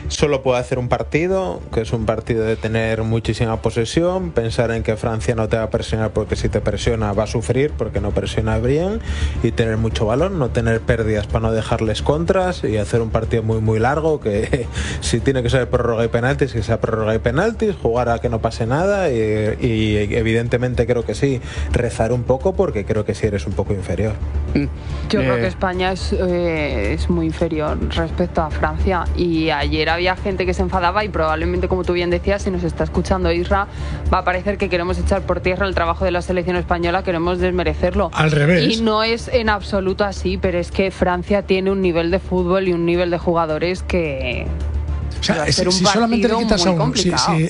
solo puede hacer un partido, que es un partido de tener muchísima posesión, pensar en que Francia no te va a presionar porque si te presiona va a sufrir porque no presiona bien, y tener mucho balón, no tener pérdidas para no dejarles contras y hacer un partido muy muy largo, que si tiene que ser prórroga y penaltis, que sea prórroga y penaltis, jugar a que no pase nada y evidentemente creo que sí, rezar un poco porque creo que sí eres un poco inferior. Yo creo que España es muy inferior respecto a Francia, y ayer había gente que se enfadaba y probablemente, como tú bien decías, si nos está escuchando Isra, va a parecer que queremos echar por tierra el trabajo de la selección española, queremos desmerecerlo. Al revés. Y no es en absoluto así, pero es que Francia tiene un nivel de fútbol y un nivel de jugadores que... O sea, si solamente le quitas a uno,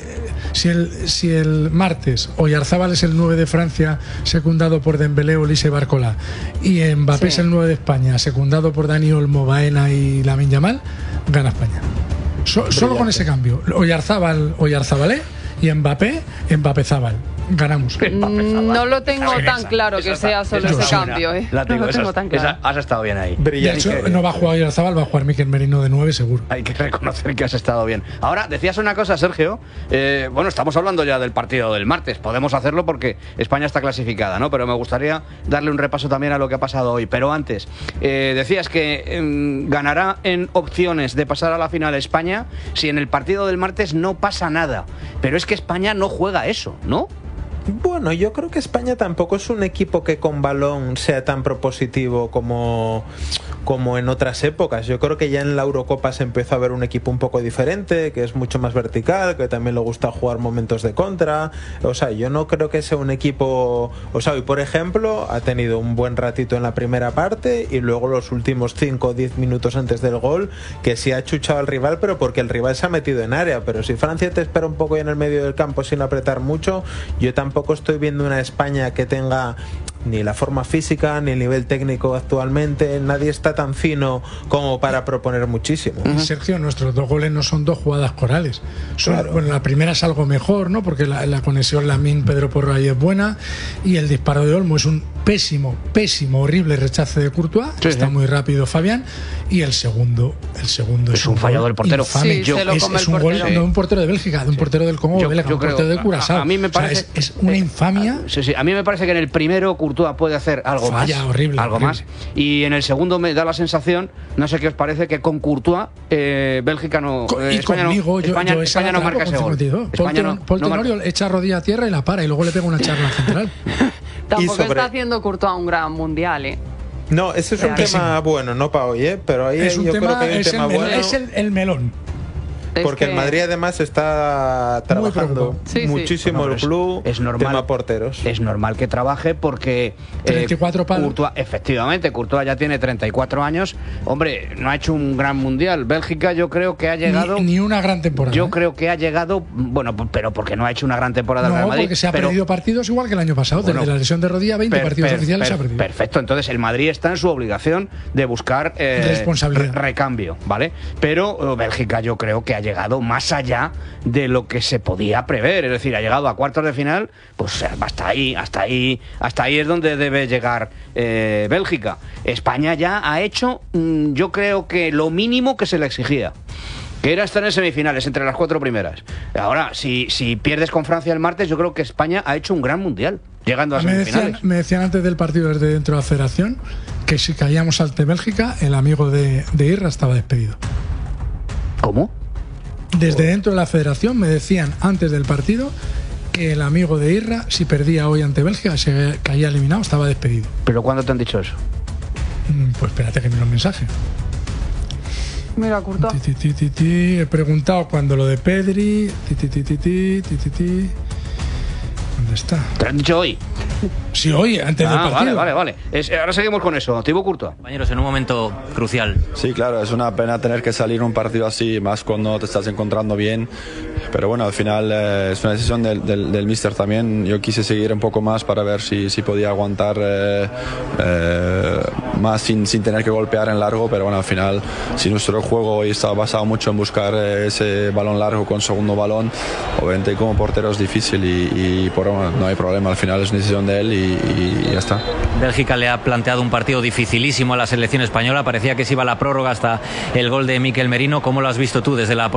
si el martes Oyarzabal es el 9 de Francia secundado por Dembélé, Olise, Barcola, y Mbappé es el 9 de España secundado por Dani Olmo, Baena y Lamine Yamal, gana España. Solo con ese cambio, Oyarzábal y Mbappé Zábal. Ganamos. No lo tengo tan claro que sea solo ese cambio. No lo tengo tan claro. Has estado bien ahí. De hecho, no va a jugar Oyarzabal, va a jugar Mikel Merino de 9 seguro. Hay que reconocer que has estado bien. Ahora, decías una cosa, Sergio. Bueno, estamos hablando ya del partido del martes. Podemos hacerlo porque España está clasificada, ¿no? Pero me gustaría darle un repaso también a lo que ha pasado hoy. Pero antes, decías que ganará en opciones de pasar a la final España si en el partido del martes no pasa nada. Pero es que España no juega eso, ¿no? Bueno, yo creo que España tampoco es un equipo que con balón sea tan propositivo como en otras épocas. Yo creo que ya en la Eurocopa se empezó a ver un equipo un poco diferente, que es mucho más vertical, que también le gusta jugar momentos de contra. O sea, yo no creo que sea un equipo... O sea, hoy, por ejemplo, ha tenido un buen ratito en la primera parte y luego los últimos 5 o 10 minutos antes del gol, que sí ha chuchado al rival, pero porque el rival se ha metido en área. Pero si Francia te espera un poco en el medio del campo sin apretar mucho, yo tampoco estoy viendo una España que tenga ni la forma física ni el nivel técnico actualmente. Nadie está tan fino como para proponer muchísimo. Sergio, nuestros 2 goles no son 2 jugadas corales. Claro. Bueno, la primera es algo mejor, ¿no? Porque la conexión Lamine-Pedro Porro ahí es buena, y el disparo de Olmo es un pésimo, horrible rechace de Courtois. Está muy rápido Fabián, y el segundo es un fallo del portero. Sí, es un gol, no de un portero de Bélgica, de un portero del Congo belga, un portero de Curazao. A mí me parece, es una infamia. Sí, a mí me parece que en el primero Courtois puede hacer algo horrible. más, y en el segundo me da la sensación, no sé qué os parece, que con Courtois Bélgica no, España no marca ese gol. Paul Tenorio echa rodilla a tierra y la para, y luego le pega una charla central. Tampoco está haciendo Courtois un gran mundial, No, ese es un tema bueno, no para hoy, pero ahí yo creo que hay un tema bueno. Es el melón. Porque el Madrid además está trabajando muchísimo el club, es normal, tema porteros. Es normal que trabaje porque 34 palos. Courtois ya tiene 34 años. Hombre, no ha hecho un gran mundial. Bélgica yo creo que ha llegado... Ni una gran temporada. Yo creo que ha llegado... Bueno, pero porque no ha hecho una gran temporada el Real Madrid. Porque se ha perdido partidos igual que el año pasado. Desde la lesión de rodilla, 20 partidos oficiales se ha perdido. Perfecto, entonces el Madrid está en su obligación de buscar responsabilidad, recambio, ¿vale? Pero Bélgica yo creo que ha llegado más allá de lo que se podía prever, es decir, ha llegado a cuartos de final, pues hasta ahí es donde debe llegar Bélgica. España ya ha hecho, yo creo que lo mínimo que se le exigía, que era estar en semifinales, entre las 4 primeras. Ahora, si pierdes con Francia el martes, yo creo que España ha hecho un gran mundial, llegando a semifinales. Me decían antes del partido desde dentro de la federación que si caíamos ante Bélgica, el amigo de Irra estaba despedido. ¿Cómo? Desde dentro de la federación me decían antes del partido que el amigo de Irra, si perdía hoy ante Bélgica, se caía eliminado, estaba despedido. ¿Pero cuándo te han dicho eso? Pues espérate que me lo mensaje. Mira, Courtois. He preguntado cuando lo de Pedri. ¿Dónde está? ¿Te lo han dicho hoy? Sí, hoy, antes del partido. Vale. Ahora seguimos con eso. Thibaut Courtois. Compañeros, en un momento crucial. Sí, claro, es una pena tener que salir un partido así, más cuando te estás encontrando bien. Pero bueno, al final es una decisión del míster también. Yo quise seguir un poco más para ver si podía aguantar más sin tener que golpear en largo. Pero bueno, al final, si nuestro juego hoy está basado mucho en buscar ese balón largo con segundo balón, obviamente como portero es difícil y por bueno, no hay problema. Al final es una decisión de él y ya está. Bélgica le ha planteado un partido dificilísimo a la selección española. Parecía que se iba a la prórroga hasta el gol de Mikel Merino. ¿Cómo lo has visto tú desde la